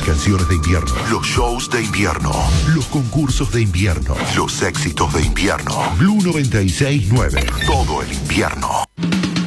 canciones de invierno, los shows de invierno, los concursos de invierno, los éxitos de invierno. Blue 96.9, todo el invierno.